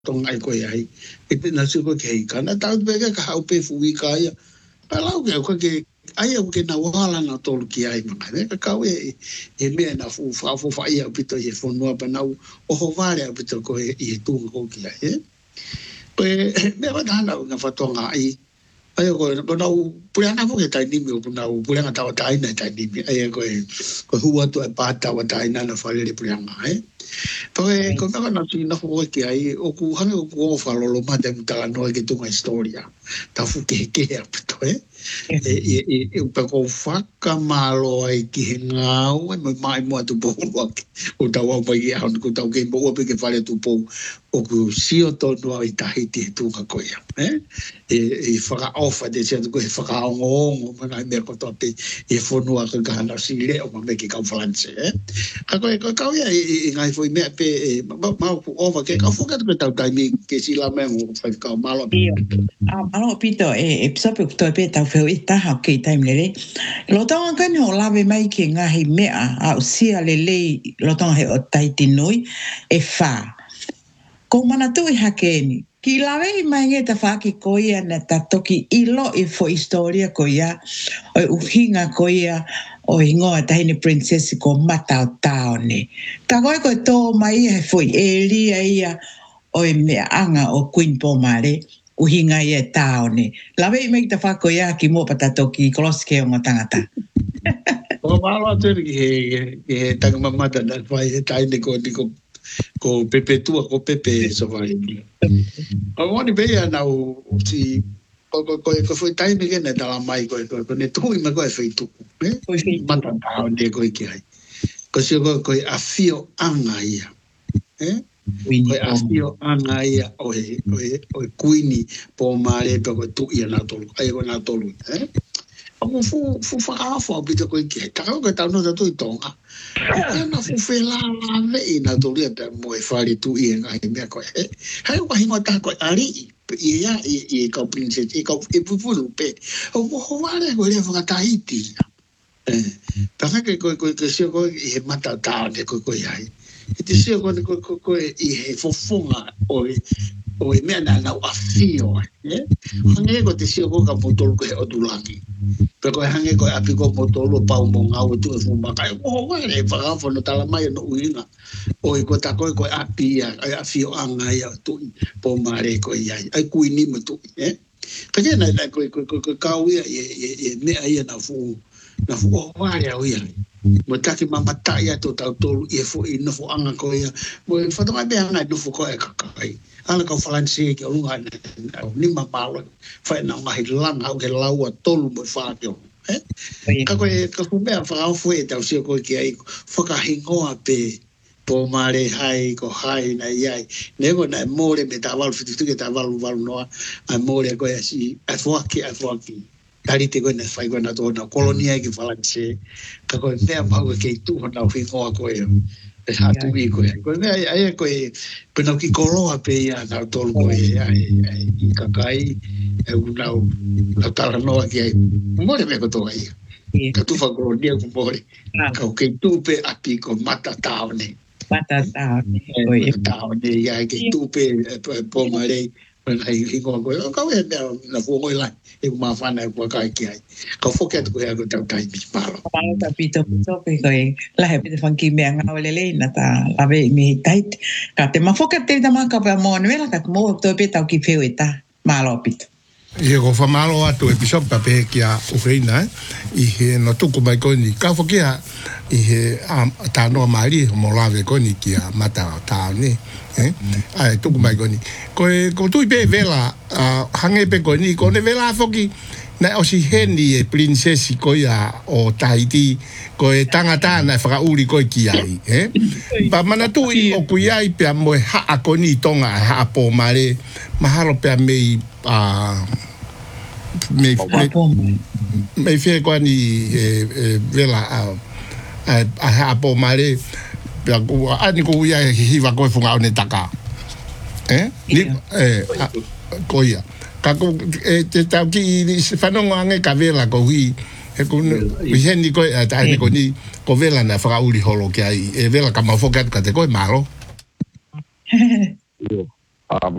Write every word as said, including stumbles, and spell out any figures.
tong ai ko ai e pe na su ko ke kana ta be ka ha pe fu i ka ya pa la ke ko ke ai o ke na wala na tolu ki ai ma ka ka e e me na fu fa fu fa ia pito e fo no pa na o ho vale pito ko e tu ko ki ai pe me va na na fa tonga ai ai ko ko na pula na fu ke tai ni me ko na pula na ta tai na tai ni ai ko ko hu to pa ta wa tai na na fa le pula ai Porque con la nación no fue que hay o cujan o cuo falo lo más de mucha no hay que tu historia ta fu que que apto eh e e o pego faca malo ai que ngau e mai mo tu po o ta wa pa ia on ko ta que bo pe que fale tu po o ku si o to no ai ta hiti tu ka ko ya eh e e faga ofa de se ko faga ngo mo na me ko to pe e fo no ka ka na si le o me que ka france eh ka ko ka ka ya e ngai foi me pe ma ku ova ke ka fu ka ta ta mi que si la me o fa ka malo ah malo pito e e so pe to pe ta fe ita ha ke time le lo tanga ka no la ve mai ke nga he me a si ale le lo tanga he o tai tinoi e fa ko mana tu ha ke ni ki la ve mai nge ta fa ki ko ia na ta toki ilo e fo historia ko ia o uhinga ko ia o ingoa ta ni princess ko mata tao ni ta ko ko to mai he foi elia ia o me anga o queen pomare uhinga ia tao ni la ve mai ta fa ko ia ki mo pata toki kloske o tangata o malo te ki ki tanga mamata na vai tai ni ko ko ko pepe tua ko pepe so vai o oni be na o si ko ko ko foi tai me na da mai ko ko ne tu me ko foi tu eh mata tao ni ko ki ai ko si ko ko afio anga ia eh ko afio anga ia o e o e kuini po mare pe ko tu ia na tolu ai ko na tolu eh o fu fu fa fa bito ko ki ta ko ta no ta tu tonga e na fu fe la la ve na tolu ta mo e fari tu ia ngai me ko e hai ko hingo ta ko ali ia e ko princess e ko e fu fu pe o ko vale ko le fa ta iti eh ta ke ko ko ke si ko e mata ta de ko ko ai e te si ko ko ko e he fofonga o o e mea na na afio eh hange ko te si ko ka potol ko o tulangi pero hange ko api ko potol pa mo ngau tu fu ma kai o wa le fa fa no tala mai no uina o ko ta ko ko api ya afio anga ya tu po mare ko ya ai kuini mo tu eh pe na na ko ko ko ka wi e me ai na fu na fu o wa ya wi mo ta ki mama ta ya to ta to e fu i no fu anga ko ya mo fa to be anga no fu ko e ka kai ala ka falansi ke lunga ni ma malo fa na ma hi lang au ke lau tolu mo fa ke eh ka ko ka fu be fa au fu e ta si ko ki ai fa ka hingoa pe po mare hai ko hai na ia ne ko na more me ta val fitu ke ta val val no a more ko ya si a fu ki a fu ki tari te ko na fa ko na to na kolonia ki falansi ka ko te pa ko ke tu na hingoa ko e e hatu i koe. Koe mea ai koe pena ki koloa pe ia nau tolu koe ai i kakai e unau nau tala noa ki ai. More mea kotoa ia. Ka tuwha kolonia ku more. Ka o kei tupe api ko mata taone. Mata taone. Mata taone ia kei tupe po marei. Pena i koa koe. Ka wea mea na fuongoi lai. E kuma whana e kua kai ki ai. Ka whoke atu koe ako tau taimi palo. Palo ta pito pito pe koe. Lahe pito whanki mea ngau lele na ta lawe mi tait. Ka te mawhoka te ta maka pa mo nuela ka mo to pe tau ki wheu e ta. Malo pito. I ko whamalo atu e piso pa pe ki a Ukraina. I he no tuku mai koni. Ka whokia i he ta noa maari mo lawe koni ki a mata tau ni. Eh? Ai tuku mai koni. Ko ko tui pe vela hange pe koni ko ne vela foki na o si heni e princess ko ia o Tahiti ko e tangata na whaka uri ko ki ai eh pa mana tu i o ku ai pe mo ha a koni tonga ha po mare mahalo pe me a me me fe ko ni vela a a ha po mare pe ko ani ko ia hi va ko funga ne taka eh ni eh ko ia ka ko te tau ki se whanonga ange ka vela ko hui e ko heni ko e ta ni ko ni ko vela na whaka uri holo ki ai e vela ka mawhoka ka te koe maro a